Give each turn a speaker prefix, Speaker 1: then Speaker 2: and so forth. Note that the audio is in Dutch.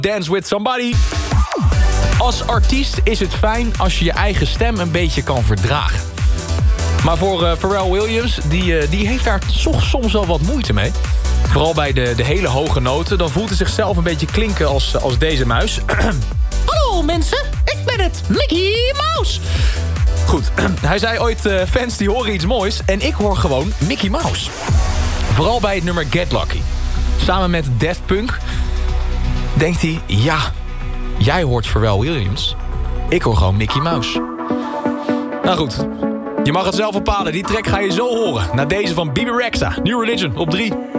Speaker 1: Dance with Somebody. Als artiest is het fijn als je je eigen stem een beetje kan verdragen. Maar voor Pharrell Williams, die heeft daar toch soms wel wat moeite mee. Vooral bij de hele hoge noten. Dan voelt hij zichzelf een beetje klinken als deze muis. Hallo mensen, ik ben het, Mickey Mouse. Goed, hij zei ooit, fans die horen iets moois. En ik hoor gewoon Mickey Mouse. Vooral bij het nummer Get Lucky. Samen met Daft Punk denkt hij, ja, jij hoort Pharrell Williams. Ik hoor gewoon Mickey Mouse. Nou goed, je mag het zelf bepalen. Die track ga je zo horen. Na deze van Bebe Rexha, New Religion op 3.